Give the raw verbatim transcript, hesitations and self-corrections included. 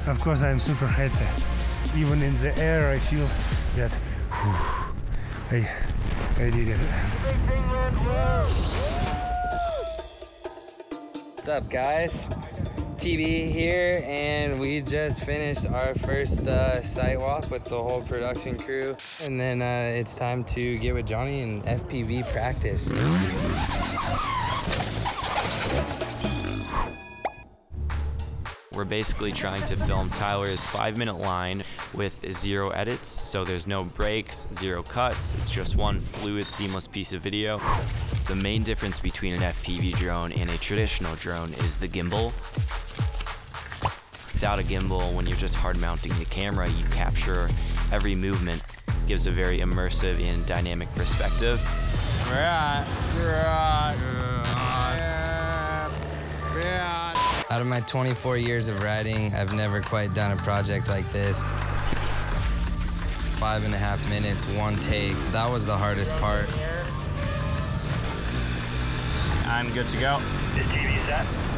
Of course, I'm super happy. Even in the air, I feel that whew, I, I did it. What's up, guys? T B here, and we just finished our first uh, site walk with the whole production crew. And then uh, it's time to get with Johnny and F P V practice. We're basically trying to film Tyler's five minute line with zero edits, so there's no breaks, zero cuts, it's just one fluid, seamless piece of video. The main difference between an F P V drone and a traditional drone is the gimbal. Without a gimbal, when you're just hard mounting the camera, you capture every movement. It gives a very immersive and dynamic perspective. Out of my twenty-four years of riding, I've never quite done a project like this. Five and a half minutes, one take. That was the hardest part. I'm good to go. Is T V set?